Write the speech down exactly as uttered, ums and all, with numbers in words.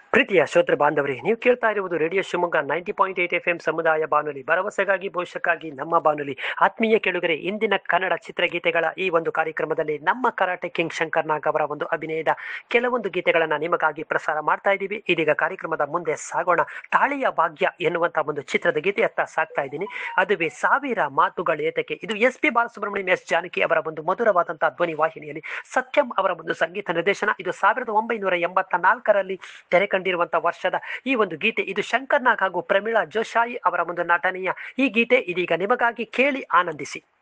ಪ್ರೀತಿಯ ಶ್ರೋತೃ ಬಾಂಧವರೇ, ನೀವು ಕೇಳ್ತಾ ಇರುವುದು radio Shivamogga ninety point eight F M ಸಮುದಾಯ ಬಾನುಲಿ, ಭರವಸೆಗಾಗಿ ಭವಿಷ್ಯಕ್ಕಾಗಿ ನಮ್ಮ ಬಾನುಲಿ. ಆತ್ಮೀಯ ಕೇಳುಗರೆ, ಇಂದಿನ ಕನ್ನಡ ಚಿತ್ರಗೀತೆಗಳ ಈ ಒಂದು ಕಾರ್ಯಕ್ರಮದಲ್ಲಿ ನಮ್ಮ ಕರಾಟೆ ಕಿಂಗ್ ಶಂಕರ್ ನಾಗ್ ಅವರ ಒಂದು ಅಭಿನಯದ ಕೆಲವೊಂದು ಗೀತೆಗಳನ್ನ ನಿಮಗಾಗಿ ಪ್ರಸಾರ ಮಾಡ್ತಾ ಇದ್ದೀವಿ. ಇದೀಗ ಕಾರ್ಯಕ್ರಮದ ಮುಂದೆ ಸಾಗೋಣ. ತಾಳಿಯ ಭಾಗ್ಯ ಎನ್ನುವಂತ ಒಂದು ಚಿತ್ರದ ಗೀತೆಯತ್ತ ಸಾಕ್ತಾ ಇದ್ದೀನಿ. ಅದುವೇ ಸಾವಿರ ಮಾತುಗಳ ಏತಕ್ಕೆ. ಇದು S P Balasubrahmanyam, S Janaki ಅವರ ಒಂದು ಮಧುರವಾದಂತಹ ಧ್ವನಿ ವಾಹಿನಿಯಲ್ಲಿ ಸತ್ಯಂ ಅವರ ಒಂದು ಸಂಗೀತ ನಿರ್ದೇಶನ. ಇದು ಸಾವಿರದ ಒಂಬೈನೂರ ಎಂಬತ್ತ ನಾಲ್ಕರಲ್ಲಿ ತೆರೆ ಕಂಡಿರುವಂತಹ ವರ್ಷದ ಈ ಒಂದು ಗೀತೆ. ಇದು ಶಂಕರ್ ನಾಗ್ ಹಾಗೂ ಪ್ರಮೀಳಾ ಜೋಶಾಯಿ ಅವರ ಒಂದು ನಟನೆಯ ಈ ಗೀತೆ. ಇದೀಗ ನಿಮಗಾಗಿ ಕೇಳಿ ಆನಂದಿಸಿ.